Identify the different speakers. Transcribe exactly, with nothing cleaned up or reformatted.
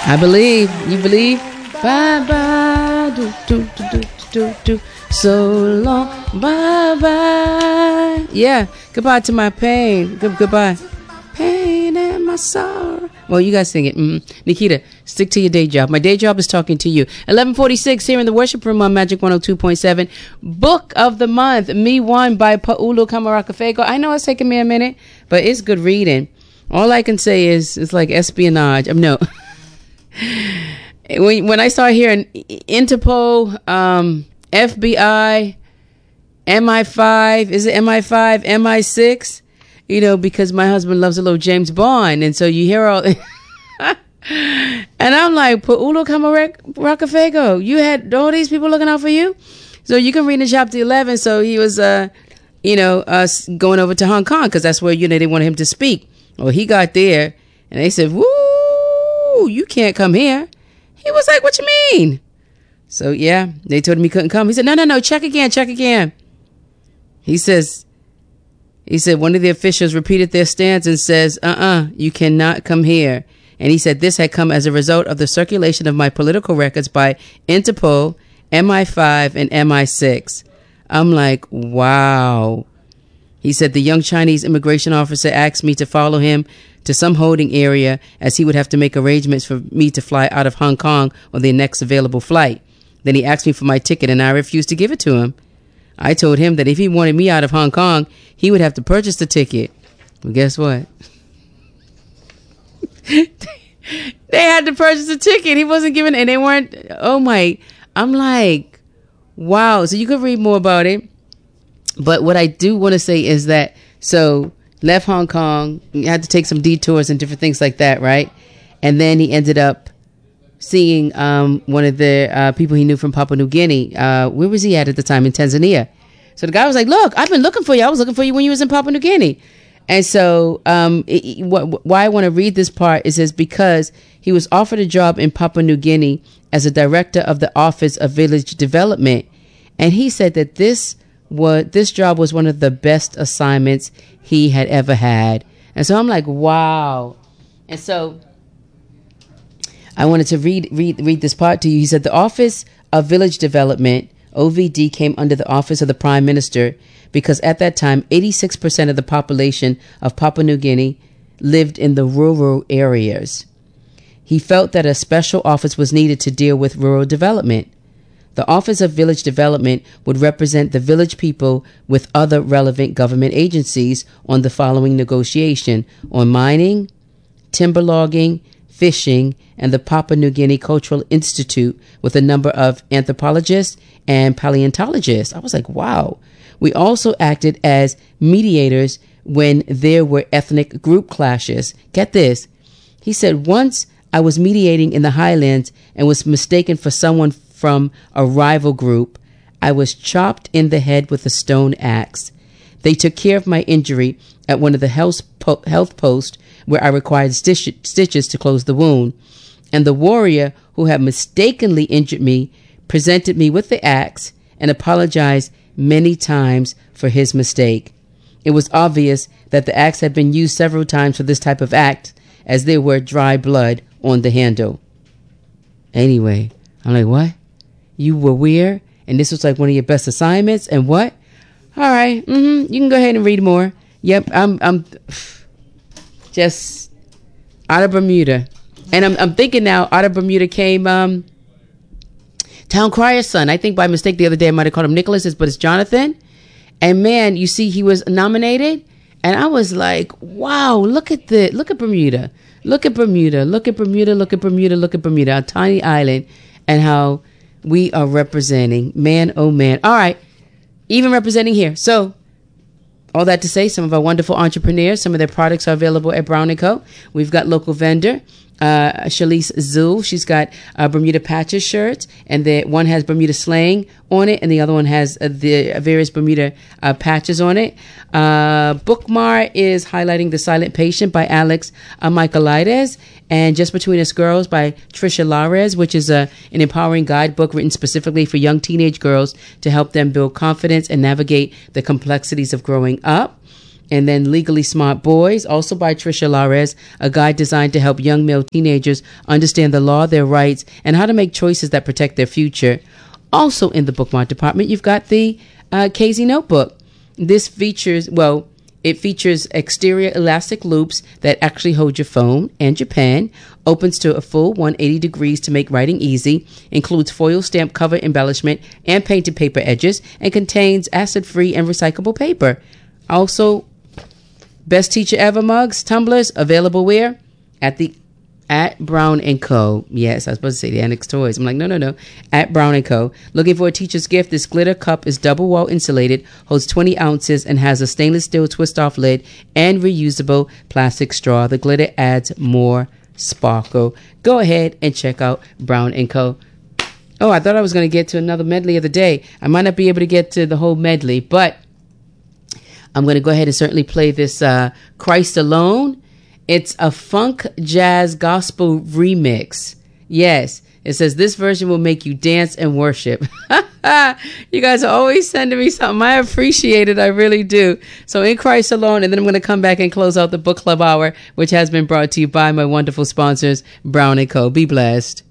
Speaker 1: I believe. You believe? Bye bye. Do, do, do, do, do, do. So long. Bye bye. Yeah. Goodbye to my pain. Good, goodbye. Pain and my sorrow. Well, you guys sing it. Mm. Nikita, stick to your day job. My day job is talking to you. eleven forty-six here in the worship room on Magic one oh two point seven. Book of the month, Me One by Paulo Camaracafego. I know it's taking me a minute, but it's good reading. All I can say is it's like espionage. I'm no. when when I start hearing Interpol, um, F B I, M I five, is it M I five, M I six? You know, because my husband loves a little James Bond, and so you hear all. And I'm like, Paulo Camaracafego, you had all these people looking out for you, so you can read in chapter eleven. So he was, uh, you know, uh, going over to Hong Kong because that's where you know they wanted him to speak. Well, he got there, and they said, "Woo, you can't come here." He was like, "What you mean?" So yeah, they told him he couldn't come. He said, "No, no, no, check again, check again." He says, he said one of the officials repeated their stance and says, "Uh-uh, you cannot come here." And he said this had come as a result of the circulation of my political records by Interpol, M I five, and M I six. I'm like, wow. He said the young Chinese immigration officer asked me to follow him to some holding area as he would have to make arrangements for me to fly out of Hong Kong on the next available flight. Then he asked me for my ticket and I refused to give it to him. I told him that if he wanted me out of Hong Kong, he would have to purchase the ticket. Well, guess what? They had to purchase the ticket. He wasn't giving, and they weren't. Oh my! I'm like, wow. So you could read more about it. But what I do want to say is that so left Hong Kong, had to take some detours and different things like that, right? And then he ended up seeing um, one of the uh, people he knew from Papua New Guinea. Uh, where was he at at the time? In Tanzania. So the guy was like, "Look, I've been looking for you. I was looking for you when you was in Papua New Guinea." And so um, it, it, wh- why I want to read this part is, is because he was offered a job in Papua New Guinea as a director of the Office of Village Development. And he said that this was, this job was one of the best assignments he had ever had. And so I'm like, wow. And so I wanted to read, read, read this part to you. He said the Office of Village Development, O V D, came under the Office of the Prime Minister because at that time, eighty-six percent of the population of Papua New Guinea lived in the rural areas. He felt that a special office was needed to deal with rural development. The Office of Village Development would represent the village people with other relevant government agencies on the following negotiation on mining, timber logging, fishing, and the Papua New Guinea Cultural Institute with a number of anthropologists and paleontologists. I was like, wow. We also acted as mediators when there were ethnic group clashes. Get this. He said, once I was mediating in the highlands and was mistaken for someone from a rival group. I was chopped in the head with a stone axe. They took care of my injury at one of the health, po- health posts where I required stitch- stitches to close the wound. And the warrior who had mistakenly injured me presented me with the axe and apologized many times for his mistake. It was obvious that the axe had been used several times for this type of act, as there were dry blood on the handle. Anyway, I'm like, what? You were weird? And this was like one of your best assignments? And what? All right. Mm-hmm. You can go ahead and read more. Yep. I'm I'm just out of Bermuda. And I'm I'm thinking now, out of Bermuda came um, Town Crier's son. I think by mistake the other day I might have called him Nicholas, but it's Jonathan. And man, you see he was nominated. And I was like, wow, look at the, look at Bermuda. Look at Bermuda. Look at Bermuda. Look at Bermuda. Look at Bermuda. A tiny island. And how we are representing. Man, oh man. All right. Even representing here. So, all that to say, some of our wonderful entrepreneurs, some of their products are available at Brown and Co. We've got local vendor, uh, Shalise Zul. She's got uh, Bermuda Patches shirts, and the one has Bermuda Slang on it, and the other one has uh, the various Bermuda uh, patches on it. Uh, Bookmar is highlighting The Silent Patient by Alex uh, Michaelides, and Just Between Us Girls by Trisha Lares, which is a, an empowering guidebook written specifically for young teenage girls to help them build confidence and navigate the complexities of growing up. And then Legally Smart Boys, also by Trisha Lares, a guide designed to help young male teenagers understand the law, their rights, and how to make choices that protect their future. Also in the bookmark department, you've got the uh, Casey Notebook. This features, well, it features exterior elastic loops that actually hold your phone and your pen, opens to a full one hundred eighty degrees to make writing easy, includes foil stamp cover embellishment and painted paper edges, and contains acid-free and recyclable paper. Also, Best Teacher Ever mugs, tumblers, available where? At the At Brown and Co. Yes, I was supposed to say the Annex Toys. I'm like, no, no, no. At Brown and Co. Looking for a teacher's gift? This glitter cup is double wall insulated, holds twenty ounces, and has a stainless steel twist-off lid and reusable plastic straw. The glitter adds more sparkle. Go ahead and check out Brown and Co. Oh, I thought I was going to get to another medley of the day. I might not be able to get to the whole medley, but I'm going to go ahead and certainly play this uh, Christ Alone. It's a funk jazz gospel remix. Yes, it says this version will make you dance and worship. You guys are always sending me something. I appreciate it. I really do. So in Christ Alone, and then I'm going to come back and close out the book club hour, which has been brought to you by my wonderful sponsors, Brown and Co. Be blessed.